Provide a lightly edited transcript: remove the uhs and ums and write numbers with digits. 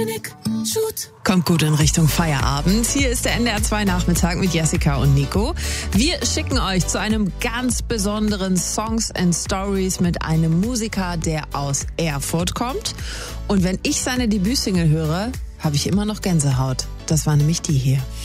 Kommt gut in Richtung Feierabend. Hier ist der NDR 2 Nachmittag mit Jessica und Nico. Wir schicken euch zu einem ganz besonderen Songs and Stories mit einem Musiker, der aus Erfurt kommt. Und wenn ich seine Debütsingle höre, habe ich immer noch Gänsehaut. Das war nämlich die hier.